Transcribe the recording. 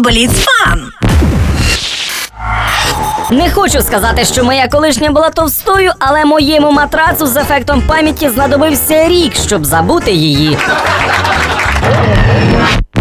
Бліцфан. Не хочу сказати, що моя колишня була товстою, але моєму матрацу з ефектом пам'яті знадобився рік, щоб забути її.